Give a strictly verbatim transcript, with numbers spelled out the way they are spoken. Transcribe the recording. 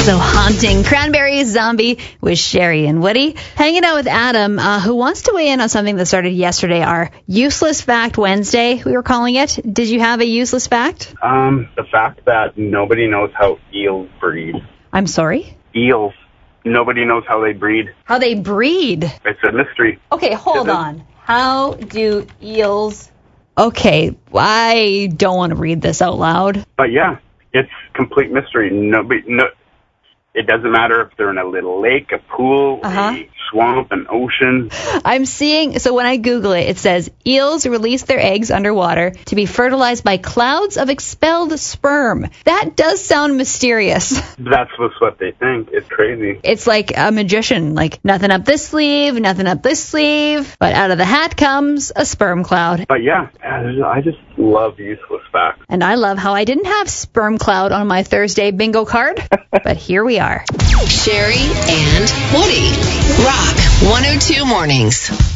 So haunting. Cranberries, Zombie with Sherry and Woody. Hanging out with Adam, uh, who wants to weigh in on something that started yesterday, our Useless Fact Wednesday, we were calling it. Did you have a useless fact? Um, the fact that nobody knows how eels breed. I'm sorry? Eels. Nobody knows how they breed. How they breed? It's a mystery. Okay, hold Is it? on. How do eels... Okay, I don't want to read this out loud. But yeah, it's complete mystery. Nobody, no, it doesn't matter if they're in a little lake, a pool, Uh-huh. a swamp, an ocean. I'm seeing, so when I Google it, it says, eels release their eggs underwater to be fertilized by clouds of expelled sperm. That does sound mysterious. That's what's what they think. It's crazy. It's like a magician, like nothing up this sleeve, nothing up this sleeve, but out of the hat comes a sperm cloud. But yeah, I just love useless facts. And I love how I didn't have sperm cloud on my Thursday bingo card, but here we are. Sherry and Woody. Rock one oh two Mornings.